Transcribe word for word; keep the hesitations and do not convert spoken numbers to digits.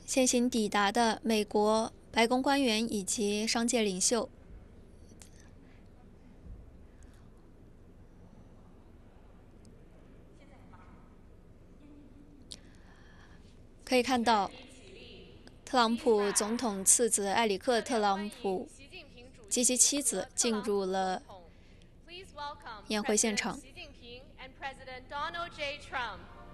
先行抵达的美国白宫官员以及商界领袖。可以看到，特朗普总统次子埃里克·特朗普及其妻子进入了宴会现场。